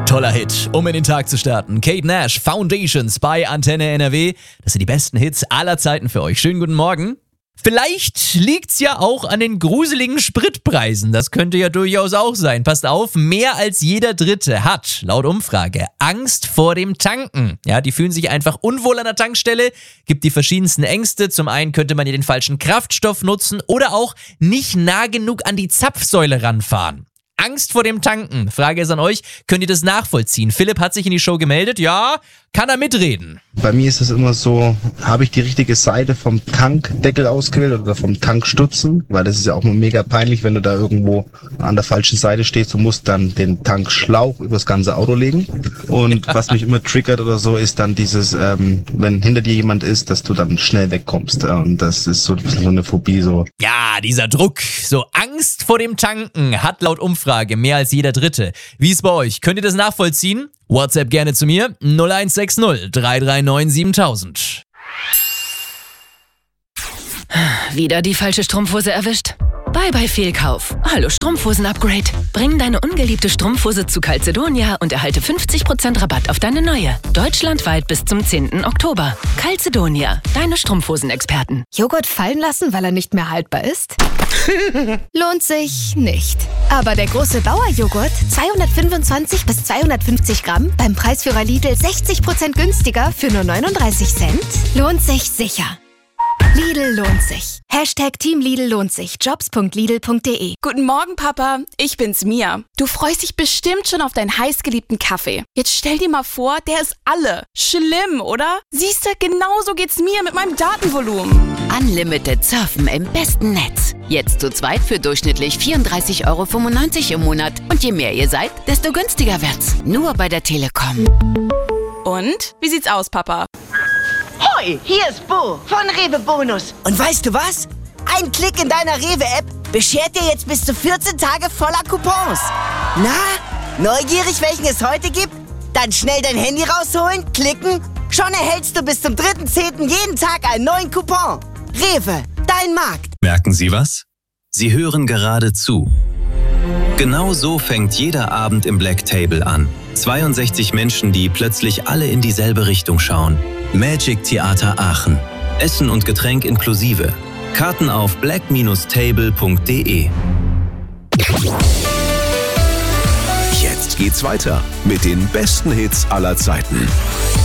Toller Hit, um in den Tag zu starten. Kate Nash, Foundations bei Antenne NRW. Das sind die besten Hits aller Zeiten für euch. Schönen guten Morgen. Vielleicht liegt's ja auch an den gruseligen Spritpreisen. Das könnte ja durchaus auch sein. Passt auf, mehr als jeder Dritte hat, laut Umfrage, Angst vor dem Tanken. Ja, die fühlen sich einfach unwohl an der Tankstelle, gibt die verschiedensten Ängste. Zum einen könnte man ja den falschen Kraftstoff nutzen oder auch nicht nah genug an die Zapfsäule ranfahren. Angst vor dem Tanken. Frage ist an euch, könnt ihr das nachvollziehen? Philipp hat sich in die Show gemeldet. Ja, kann er mitreden? Bei mir ist es immer so, habe ich die richtige Seite vom Tankdeckel ausgewählt oder vom Tankstutzen? Weil das ist ja auch mal mega peinlich, wenn du da irgendwo an der falschen Seite stehst. Du musst dann den Tankschlauch übers ganze Auto legen. Und was mich immer triggert oder so, ist dann dieses, wenn hinter dir jemand ist, dass du dann schnell wegkommst. Und das ist so ein bisschen so eine Phobie so. Ja, dieser Druck. So Angst vor dem Tanken hat laut Umfrage mehr als jeder Dritte. Wie ist bei euch? Könnt ihr das nachvollziehen? WhatsApp gerne zu mir 0160 339 7000. Wieder die falsche Strumpfhose erwischt? Bye Fehlkauf. Hallo Strumpfhosen-Upgrade. Bring deine ungeliebte Strumpfhose zu Calzedonia und erhalte 50% Rabatt auf deine neue. Deutschlandweit bis zum 10. Oktober. Calzedonia, deine Strumpfhosenexperten. Joghurt fallen lassen, weil er nicht mehr haltbar ist? Lohnt sich nicht. Aber der große Bauerjoghurt, 225 bis 250 Gramm, beim Preisführer Lidl 60% günstiger für nur 39 Cent, lohnt sich sicher. Lidl lohnt sich. Hashtag Team Lidl lohnt sich. Jobs.lidl.de. Guten Morgen, Papa. Ich bin's, Mia. Du freust dich bestimmt schon auf deinen heißgeliebten Kaffee. Jetzt stell dir mal vor, der ist alle. Schlimm, oder? Siehste, genauso geht's mir mit meinem Datenvolumen. Unlimited Surfen im besten Netz. Jetzt zu zweit für durchschnittlich 34,95 € im Monat. Und je mehr ihr seid, desto günstiger wird's. Nur bei der Telekom. Und? Wie sieht's aus, Papa? Hoi, hier ist Bo von Rewe Bonus. Und weißt du was? Ein Klick in deiner Rewe-App beschert dir jetzt bis zu 14 Tage voller Coupons. Na, neugierig, welchen es heute gibt? Dann schnell dein Handy rausholen, klicken. Schon erhältst du bis zum 3.10. jeden Tag einen neuen Coupon. Rewe, dein Markt. Merken Sie was? Sie hören gerade zu. Genau so fängt jeder Abend im Black Table an. 62 Menschen, die plötzlich alle in dieselbe Richtung schauen. Magic Theater Aachen. Essen und Getränk inklusive. Karten auf black-table.de. Jetzt geht's weiter mit den besten Hits aller Zeiten.